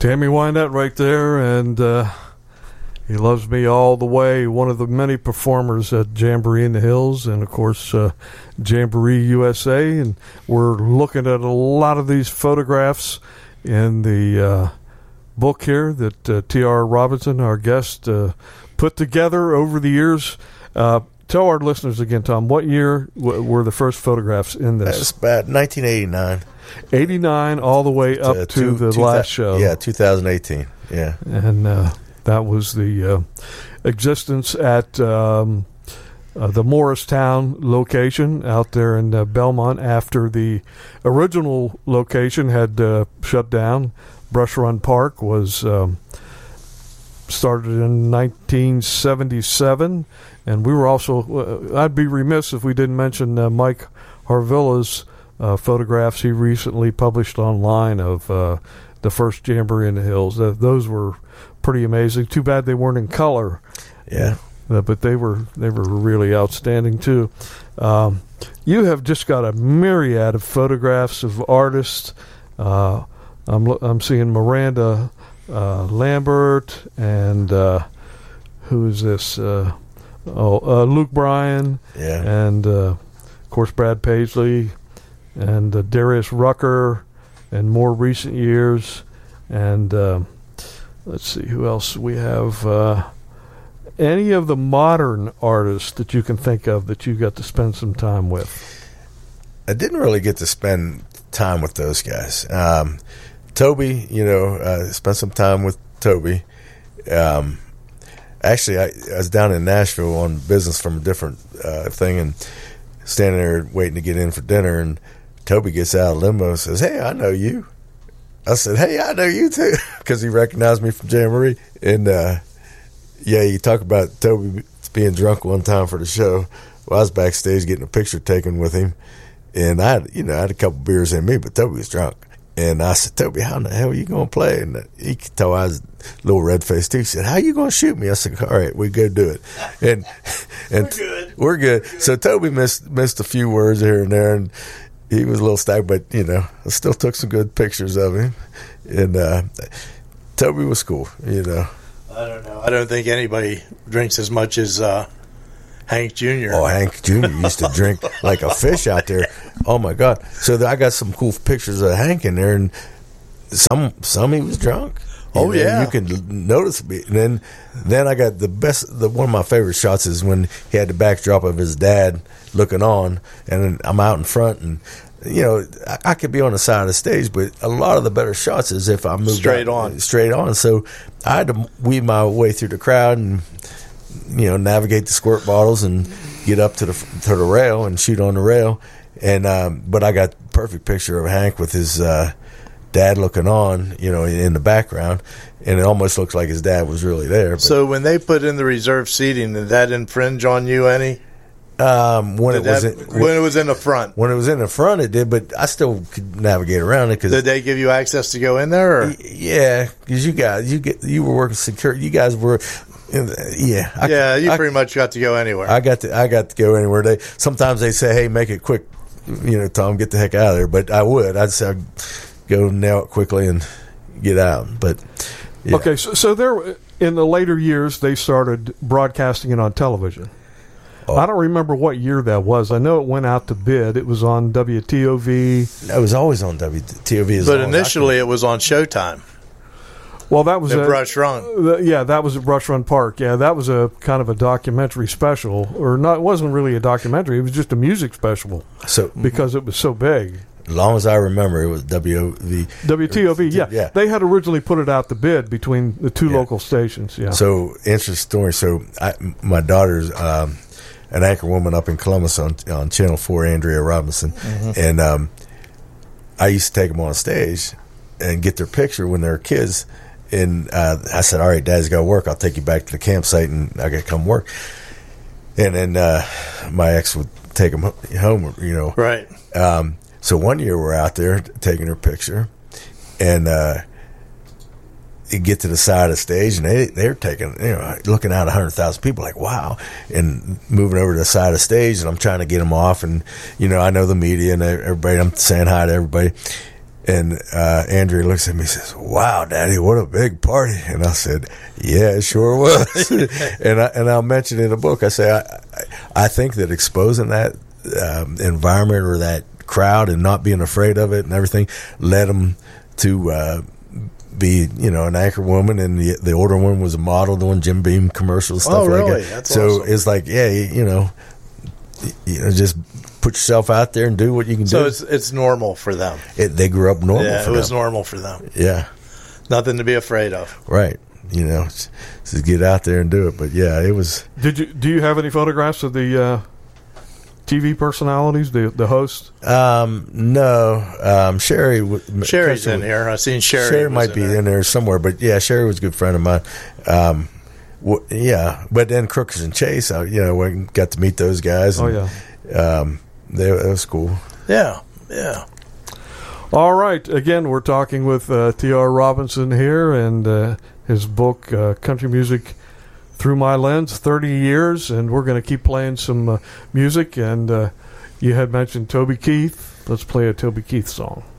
Tammy Wynette right there, and He Loves Me All the Way, one of the many performers at Jamboree in the Hills, and of course Jamboree USA. And we're looking at a lot of these photographs in the book here that T.R. Robinson, our guest, put together over the years. Tell our listeners again, Tom, what year were the first photographs in this? It's about 1989. 89 all the way up to the last show. Yeah, 2018. Yeah. And that was the existence at the Morristown location out there in Belmont after the original location had shut down. Brush Run Park was started in 1977, and we were also, I'd be remiss if we didn't mention Mike Harvilla's photographs he recently published online of the first Jamboree in the Hills. Those were pretty amazing. Too bad they weren't in color. Yeah. But they were really outstanding too. You have just got a myriad of photographs of artists. I'm seeing Miranda Lambert and who is this? Luke Bryan. Yeah. And of course Brad Paisley and Darius Rucker, and more recent years. And let's see who else we have. Any of the modern artists that you can think of that you got to spend some time with? I didn't really get to spend time with those guys. Toby, spent some time with Toby. Actually, I was down in Nashville on business from a different thing, and standing there waiting to get in for dinner, and Toby gets out of limo and says, "Hey, I know you." I said, "Hey, I know you too," because he recognized me from Jamboree. And you talk about Toby being drunk one time for the show. Well, I was backstage getting a picture taken with him, and I had a couple beers in me, but Toby was drunk. And I said, "Toby, how in the hell are you going to play?" And he could tell I was a little red-faced too. He said, "How you going to shoot me?" I said, "All right, we go do it." And we're good. So Toby missed a few words here and there, and he was a little stacked, but, I still took some good pictures of him. And Toby was cool, I don't know. I don't think anybody drinks as much as Hank Jr. Oh, Hank Jr. used to drink like a fish out there. Oh, my God. So I got some cool pictures of Hank in there, and some he was drunk. Yeah. You can notice it. And then I got one of my favorite shots is when he had the backdrop of his dad looking on, and I'm out in front, and I could be on the side of the stage, but a lot of the better shots is if I moved straight on. So I had to weave my way through the crowd and navigate the squirt bottles and get up to the rail and shoot on the rail. And but I got a perfect picture of Hank with his dad looking on, in the background, and it almost looks like his dad was really there. But so when they put in the reserve seating, did that infringe on you any? When it was in the front. When it was in the front, it did, but I still could navigate around it. Did they give you access to go in there? Or? Yeah, because you were working security. You guys were. You pretty much got to go anywhere. I got to go anywhere. Sometimes they say, "Hey, make it quick, Tom, get the heck out of there." But I'd say I'd go nail it quickly and get out. But yeah. Okay, so there in the later years they started broadcasting it on television. Oh. I don't remember what year that was. I know it went out to bid. It was on WTOV. It was always on WTOV. But initially it was on Showtime. Well, that was Brush Run. That was at Brush Run Park. Yeah, that was a kind of a documentary special, or not. It wasn't really a documentary. It was just a music special. So because it was so big. As long as I remember, it was WTOV. Yeah, they had originally put it out to bid between the two local stations. Yeah. So interesting story. So my daughter's an anchor woman up in Columbus on Channel 4, Andrea Robinson, and I used to take them on stage and get their picture when they were kids. And I said, "All right, Dad's got to work. I'll take you back to the campsite, and I got to come work." And then my ex would take them home, Right. So one year we're out there taking her picture, and you get to the side of the stage, and they're taking, looking at 100,000 people, like, wow, and moving over to the side of the stage, and I'm trying to get them off, and I know the media and everybody. I'm saying hi to everybody. And Andrea looks at me and says, "Wow, Daddy, what a big party!" And I said, "Yeah, it sure was." and I'll mention in the book. I say I think that exposing that environment or that crowd and not being afraid of it and everything led them to be, an anchor woman, and the older one was a model doing Jim Beam commercials, stuff like really? that. That's so awesome. it's like, just put yourself out there and do what you can do. So it's normal for them. They grew up normal. Yeah, for it was them. normal for them. Yeah, Nothing to be afraid of. right. Just get out there and do it. But yeah, it was. Do you have any photographs of the TV personalities, the hosts? No. Sherry's in here. I've seen Sherry. Sherry might be in there somewhere, but yeah, Sherry was a good friend of mine. But then Crooks and Chase, we got to meet those guys. And, that was cool. Yeah. All right. Again, we're talking with T.R. Robinson here, and his book, Country Music Through My Lens, 30 Years, and we're going to keep playing some music. And you had mentioned Toby Keith. Let's play a Toby Keith song.